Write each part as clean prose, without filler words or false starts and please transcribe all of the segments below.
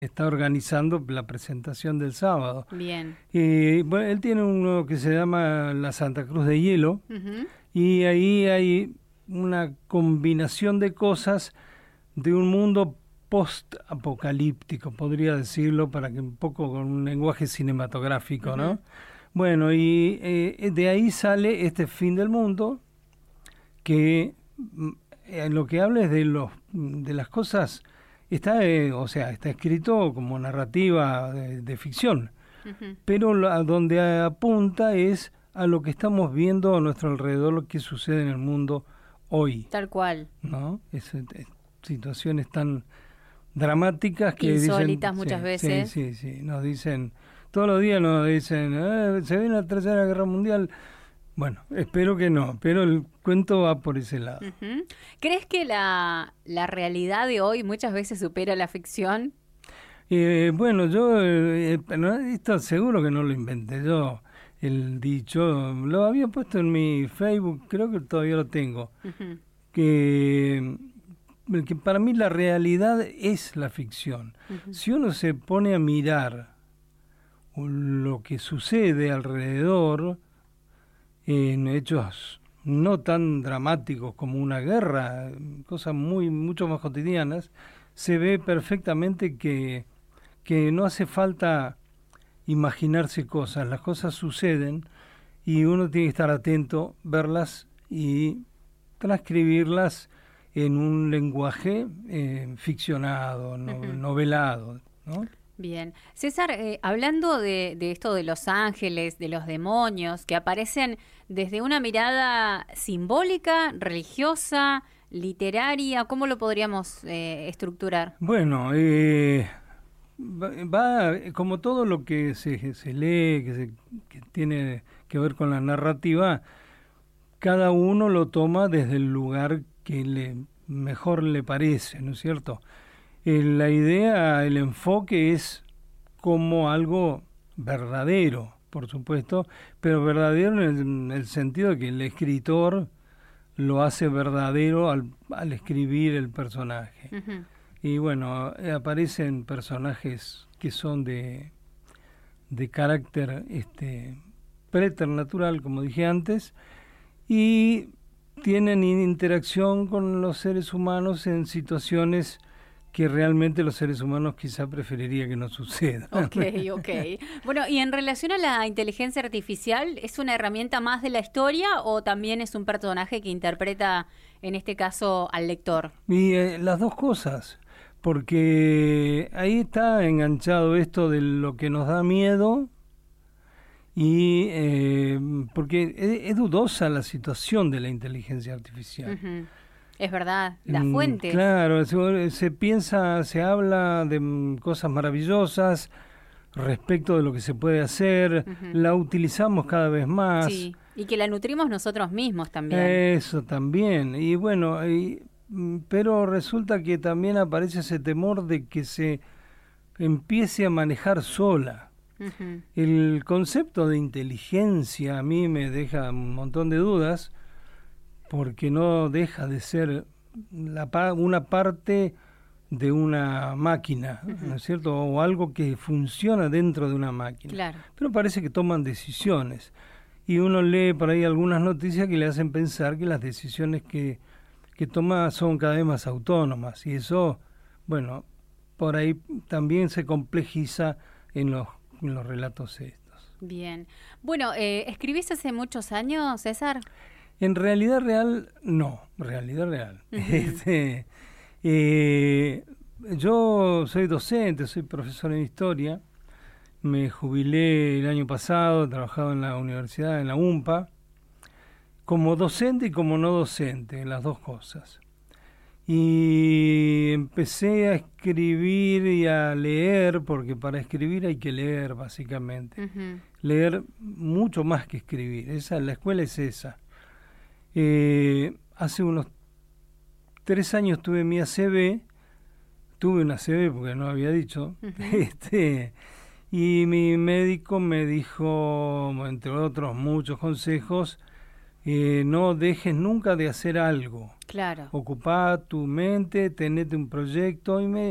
está organizando la presentación del sábado. Bien. Bueno, él tiene uno que se llama La Santa Cruz de Hielo, Ujú. y ahí hay una combinación de cosas de un mundo post-apocalíptico, podría decirlo, para que un poco con un lenguaje cinematográfico, Ujú. ¿no? Bueno, y de ahí sale este fin del mundo, que lo que habla es de las cosas, está, o sea, está escrito como narrativa de ficción, Ujú. pero a donde apunta es a lo que estamos viendo a nuestro alrededor, lo que sucede en el mundo hoy, Tal cual. ¿no? Situaciones tan dramáticas que dicen, Insólitas muchas veces. sí, nos dicen, todos los días nos dicen, se viene la Tercera Guerra Mundial. Bueno, espero que no, pero el cuento va por ese lado. Ujú. ¿Crees que la realidad de hoy muchas veces supera la ficción? Bueno, yo, pero esto seguro que no lo inventé yo, el dicho, lo había puesto en mi Facebook, creo que todavía lo tengo, Ujú. que, que para mí la realidad es la ficción. Ujú. Si uno se pone a mirar lo que sucede alrededor, en hechos no tan dramáticos como una guerra, cosas mucho más cotidianas, se ve perfectamente que no hace falta imaginarse cosas, las cosas suceden y uno tiene que estar atento, verlas y transcribirlas en un lenguaje ficcionado, Ujú. novelado, ¿no? Bien. César, hablando de esto de los ángeles, de los demonios, que aparecen desde una mirada simbólica, religiosa, literaria, ¿cómo lo podríamos estructurar? Bueno, como todo lo que se lee, que tiene que ver con la narrativa, cada uno lo toma desde el lugar que mejor le parece, ¿no es cierto? La idea, el enfoque es como algo verdadero, por supuesto, pero verdadero en el sentido de que el escritor lo hace verdadero al escribir el personaje. Ujú. Y bueno, aparecen personajes que son de carácter preternatural, como dije antes, y tienen interacción con los seres humanos en situaciones que realmente los seres humanos quizá preferiría que no sucedan. Ok, ok. Bueno, y en relación a la inteligencia artificial, ¿es una herramienta más de la historia o también es un personaje que interpreta, en este caso, al lector? Y las dos cosas, porque ahí está enganchado esto de lo que nos da miedo y porque es dudosa la situación de la inteligencia artificial. Ujú. Es verdad, las fuentes. Claro, se piensa, se habla de cosas maravillosas respecto de lo que se puede hacer, Ujú. la utilizamos cada vez más, Sí, y que la nutrimos nosotros mismos también. eso también, y bueno, pero resulta que también aparece ese temor de que se empiece a manejar sola. Ujú. El concepto de inteligencia a mí me deja un montón de dudas, porque no deja de ser una parte de una máquina, ¿no Ujú. es cierto? O algo que funciona dentro de una máquina. Claro. Pero parece que toman decisiones. Y uno lee por ahí algunas noticias que le hacen pensar que las decisiones que toma son cada vez más autónomas. Y eso, bueno, por ahí también se complejiza en los relatos estos. Bien. Bueno, ¿escribís hace muchos años, César? En realidad real, no, realidad real. Ujú. Eh, yo soy docente, soy profesor en historia, me jubilé el año pasado, he trabajado en la universidad, en la UMPA, como docente y como no docente, las dos cosas. Y empecé a escribir y a leer, porque para escribir hay que leer básicamente. Ujú. Leer mucho más que escribir, la escuela es esa. Hace unos 3 años tuve mi ACV, tuve una ACV porque no había dicho, Ujú. y mi médico me dijo, entre otros muchos consejos, no dejes nunca de hacer algo, Claro. ocupá tu mente, tenete un proyecto, y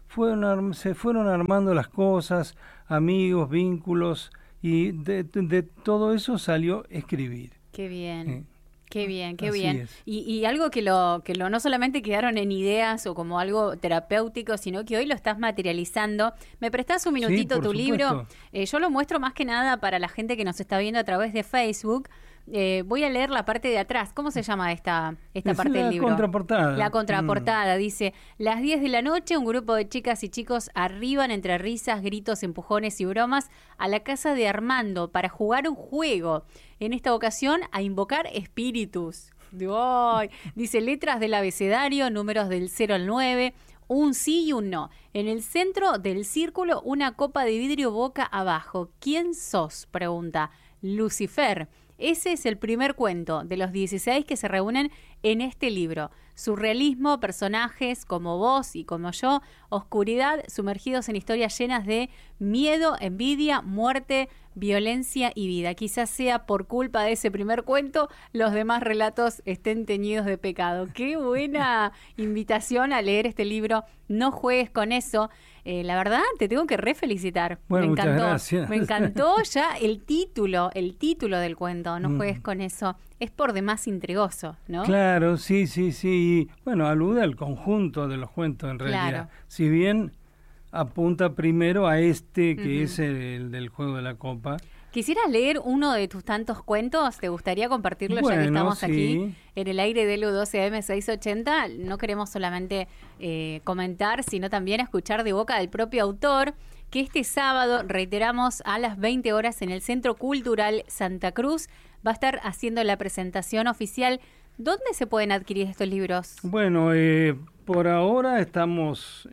se fueron armando las cosas, amigos, vínculos, y de todo eso salió escribir. Qué bien. Qué bien, qué Así bien. es. Y algo que lo no solamente quedaron en ideas o como algo terapéutico, sino que hoy lo estás materializando. ¿Me prestás un minutito por tu libro? supuesto. Yo lo muestro más que nada para la gente que nos está viendo a través de Facebook. Voy a leer la parte de atrás. ¿Cómo se llama esta parte del libro? La contraportada. La contraportada. Dice, las 10 de la noche, un grupo de chicas y chicos arriban entre risas, gritos, empujones y bromas a la casa de Armando para jugar un juego. En esta ocasión, a invocar espíritus. ¡Ay! Dice, letras del abecedario, números del 0 al 9, un sí y un no. En el centro del círculo, una copa de vidrio boca abajo. ¿Quién sos?, pregunta Lucifer. Ese es el primer cuento de los 16 que se reúnen en este libro. Surrealismo, personajes como vos y como yo, oscuridad, sumergidos en historias llenas de miedo, envidia, muerte, violencia y vida. Quizás sea por culpa de ese primer cuento, los demás relatos estén teñidos de pecado. Qué buena invitación a leer este libro. No juegues con eso. La verdad, te tengo que refelicitar. Bueno, me encantó. muchas gracias. Me encantó ya el título del cuento. No juegues con eso. Es por demás intrigoso, ¿no? Claro, sí. Y, bueno, alude al conjunto de los cuentos en realidad. Claro. Si bien apunta primero a que es el del juego de la copa. ¿Quisieras leer uno de tus tantos cuentos? ¿Te gustaría compartirlo ya que estamos sí. aquí en el aire de LU12AM 680? No queremos solamente comentar, sino también escuchar de boca del propio autor, que este sábado, reiteramos, a las 20 horas en el Centro Cultural Santa Cruz, va a estar haciendo la presentación oficial. ¿Dónde se pueden adquirir estos libros? Bueno, por ahora estamos,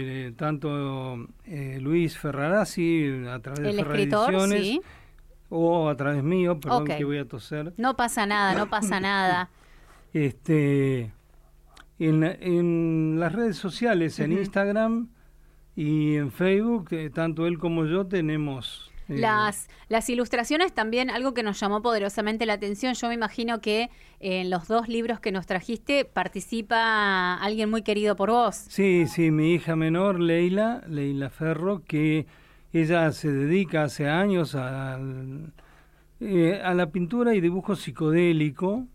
tanto Luis Ferrarazzi, a través de El Ferrar escritor, Ediciones, sí. o a través mío, perdón, Ok. que voy a toser. No pasa nada. En las redes sociales, en Instagram y en Facebook, tanto él como yo tenemos... Las ilustraciones también, algo que nos llamó poderosamente la atención. Yo me imagino que en los dos libros que nos trajiste participa alguien muy querido por vos. Sí, mi hija menor, Leila Ferro, que ella se dedica hace años a la pintura y dibujo psicodélico.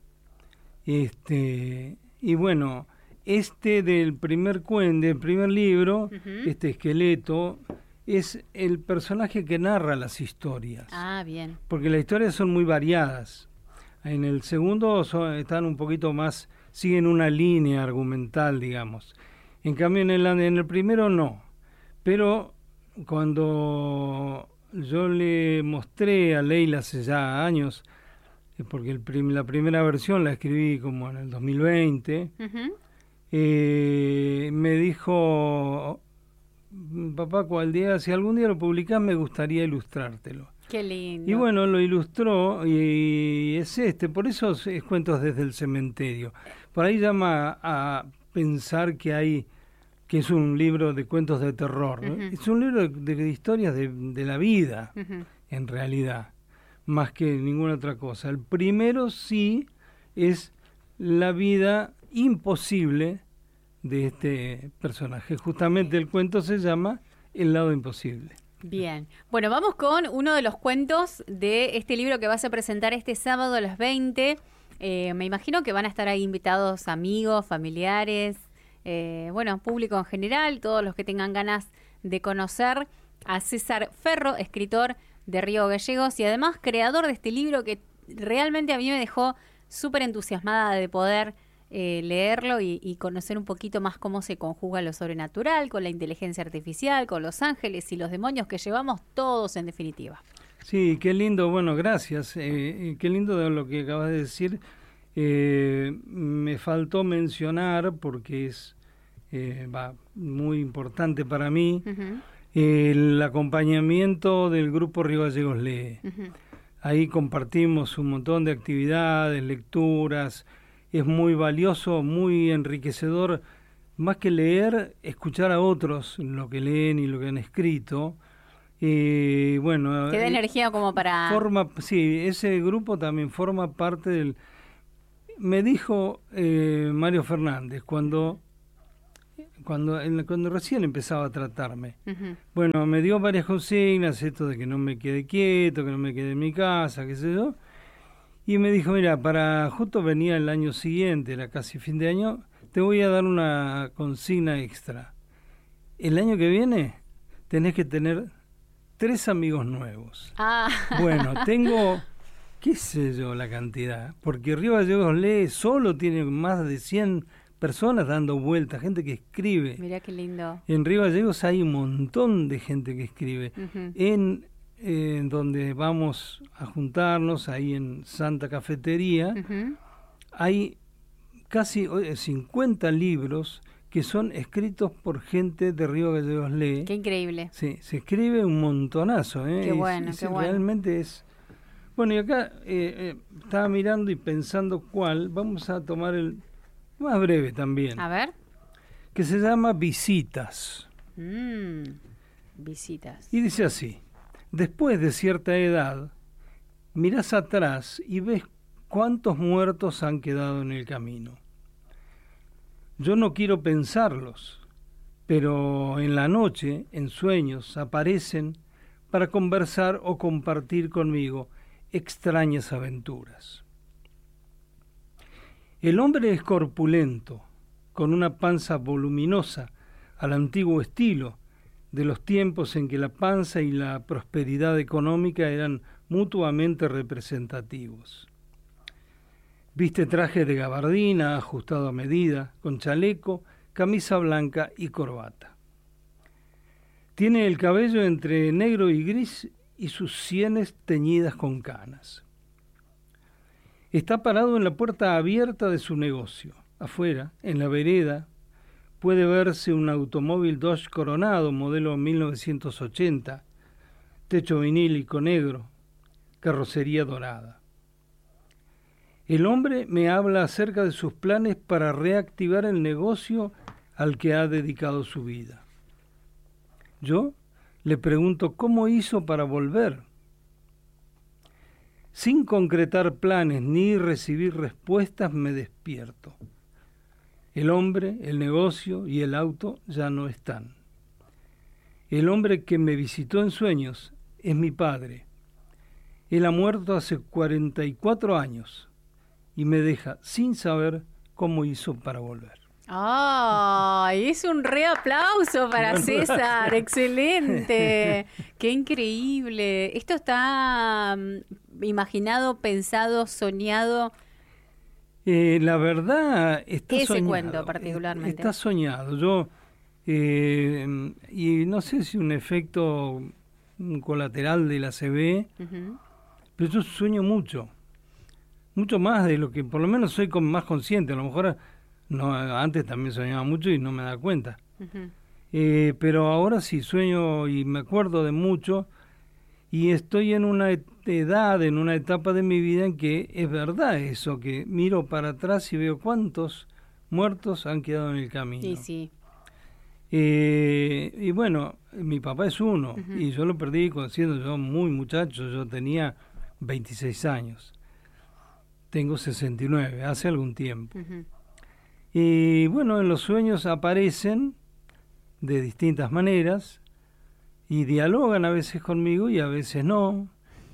Y bueno, del primer libro, este esqueleto, es el personaje que narra las historias. Ah, bien. Porque las historias son muy variadas. En el segundo están un poquito más, siguen una línea argumental, digamos. En cambio, en el primero no. Pero cuando yo le mostré a Leila hace ya años, porque la primera versión la escribí como en el 2020, me dijo... Papá, si algún día lo publicás, me gustaría ilustrártelo. Qué lindo. Y bueno, lo ilustró y es por eso es Cuentos desde el Cementerio. Por ahí llama a pensar que es un libro de cuentos de terror, ¿no? Es un libro de historias de la vida, en realidad, más que ninguna otra cosa. El primero sí es la vida imposible de este personaje. Justamente el cuento se llama El lado imposible. Bien. Bueno, vamos con uno de los cuentos de este libro que vas a presentar este sábado a las 20. Me imagino que van a estar ahí invitados amigos, familiares, público en general, todos los que tengan ganas de conocer a César Ferro, escritor de Río Gallegos y además creador de este libro que realmente a mí me dejó súper entusiasmada de poder leerlo y conocer un poquito más cómo se conjuga lo sobrenatural con la inteligencia artificial, con los ángeles y los demonios que llevamos todos en definitiva. Sí, qué lindo, bueno, gracias. Qué lindo de lo que acabas de decir. Me faltó mencionar, porque es muy importante para mí, el acompañamiento del grupo Río Gallegos Lee. Ahí compartimos un montón de actividades, lecturas. Es muy valioso, muy enriquecedor, más que leer, escuchar a otros lo que leen y lo que han escrito. Te da energía como para... Ese grupo también forma parte del... Me dijo Mario Fernández, cuando cuando recién empezaba a tratarme. Ujú. Bueno, me dio varias consignas, esto de que no me quede quieto, que no me quede en mi casa, qué sé yo. Y me dijo, mira, justo venía el año siguiente, era casi fin de año, te voy a dar una consigna extra. El año que viene tenés que tener 3 amigos nuevos. Ah. Bueno, tengo, qué sé yo, la cantidad, porque Río Gallegos Lee solo tiene más de 100 personas dando vueltas, gente que escribe. Mirá qué lindo. En Río Gallegos hay un montón de gente que escribe. Ujú. En donde vamos a juntarnos, ahí en Santa Cafetería, Ujú. hay casi 50 libros que son escritos por gente de Río Gallegos Lee. Qué increíble. Sí, se escribe un montonazo. Qué bueno, qué bueno. Realmente es... Bueno, y acá estaba mirando y pensando cuál. Vamos a tomar el más breve también, A ver. que se llama Visitas. Visitas. Y dice así: después de cierta edad, mirás atrás y ves cuántos muertos han quedado en el camino. Yo no quiero pensarlos, pero en la noche, en sueños, aparecen para conversar o compartir conmigo extrañas aventuras. El hombre es corpulento, con una panza voluminosa, al antiguo estilo, de los tiempos en que la panza y la prosperidad económica eran mutuamente representativos. Viste traje de gabardina ajustado a medida, con chaleco, camisa blanca y corbata. Tiene el cabello entre negro y gris y sus sienes teñidas con canas. Está parado en la puerta abierta de su negocio. Afuera, en la vereda, puede verse un automóvil Dodge Coronado, modelo 1980, techo vinílico negro, carrocería dorada. El hombre me habla acerca de sus planes para reactivar el negocio al que ha dedicado su vida. Yo le pregunto cómo hizo para volver. Sin concretar planes ni recibir respuestas, me despierto. El hombre, el negocio y el auto ya no están. El hombre que me visitó en sueños es mi padre. Él ha muerto hace 44 años y me deja sin saber cómo hizo para volver. ¡Ay! Es un reaplauso para César. ¡Excelente! ¡Qué increíble! Esto está imaginado, pensado, soñado. La verdad está Ese soñado. cuento particularmente. Está soñado. Yo, y no sé si un efecto colateral de la CB, pero yo sueño mucho más de lo que por lo menos soy más consciente. A lo mejor no, antes también soñaba mucho y no me da cuenta. Pero ahora sí sueño y me acuerdo de mucho, y estoy en una edad, en una etapa de mi vida en que es verdad eso, que miro para atrás y veo cuántos muertos han quedado en el camino. Sí, sí. Y bueno, mi papá es uno, y yo lo perdí siendo yo muy muchacho. Yo tenía 26 años. Tengo 69, hace algún tiempo. Y bueno, en los sueños aparecen de distintas maneras y dialogan a veces conmigo y a veces no.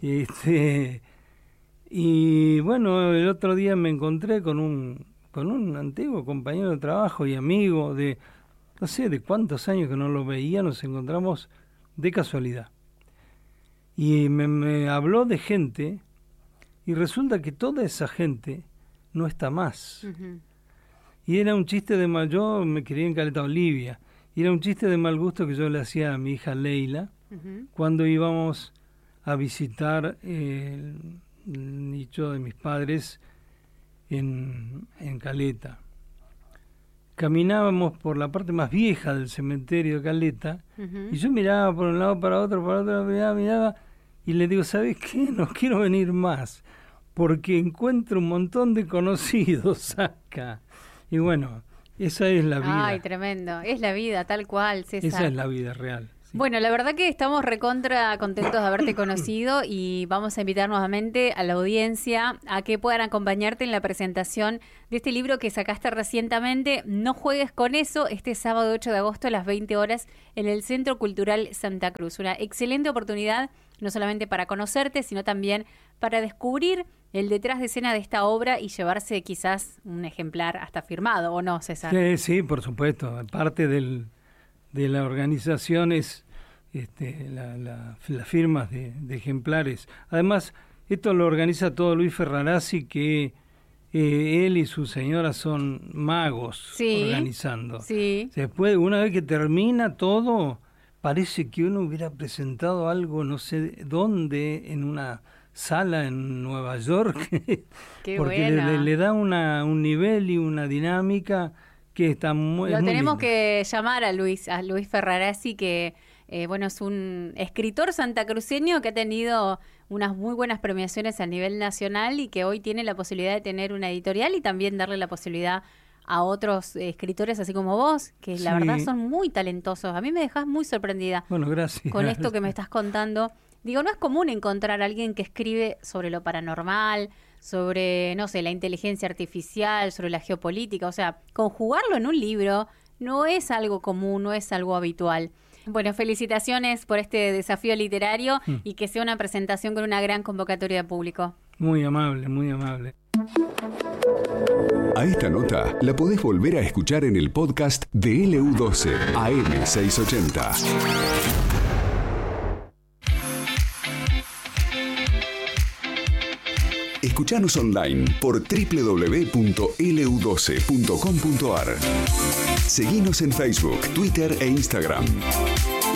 Y bueno, el otro día me encontré con un antiguo compañero de trabajo y amigo de no sé de cuántos años que no lo veía. Nos encontramos de casualidad. Y me habló de gente, y resulta que toda esa gente no está más. Y era un chiste de mal... Yo me crié en Caleta Olivia, y era un chiste de mal gusto que yo le hacía a mi hija Leila cuando íbamos a visitar el nicho de mis padres en Caleta. Caminábamos por la parte más vieja del cementerio de Caleta, y yo miraba por un lado para otro, miraba, y le digo, ¿sabes qué? No quiero venir más, porque encuentro un montón de conocidos acá. Y bueno, esa es la vida. Ay, tremendo. Es la vida, tal cual, César. Esa es la vida real. Bueno, la verdad que estamos recontra contentos de haberte conocido y vamos a invitar nuevamente a la audiencia a que puedan acompañarte en la presentación de este libro que sacaste recientemente, No juegues con eso, este sábado 8 de agosto a las 20 horas en el Centro Cultural Santa Cruz. Una excelente oportunidad, no solamente para conocerte, sino también para descubrir el detrás de escena de esta obra y llevarse quizás un ejemplar hasta firmado, ¿o no, César? Sí, por supuesto. Parte de la organización es las firmas de ejemplares. Además, esto lo organiza todo Luis Ferrarazzi, que él y su señora son magos organizando. Sí. Después, una vez que termina todo, parece que uno hubiera presentado algo, no sé dónde, en una sala en Nueva York. Qué porque le da un nivel y una dinámica que está muy Lo tenemos linda. que llamar a Luis Ferrarazzi, que es un escritor santacruceño que ha tenido unas muy buenas premiaciones a nivel nacional y que hoy tiene la posibilidad de tener una editorial y también darle la posibilidad a otros escritores así como vos, que la verdad son muy talentosos. A mí me dejás muy sorprendida. Bueno, gracias. Con esto que me estás contando. Digo, no es común encontrar a alguien que escribe sobre lo paranormal, sobre, no sé, la inteligencia artificial, sobre la geopolítica. O sea, conjugarlo en un libro no es algo común, no es algo habitual. Bueno, felicitaciones por este desafío literario y que sea una presentación con una gran convocatoria de público. Muy amable, muy amable. A esta nota la podés volver a escuchar en el podcast de LU12 AM680. Escuchanos online por www.lu12.com.ar. Seguinos en Facebook, Twitter e Instagram.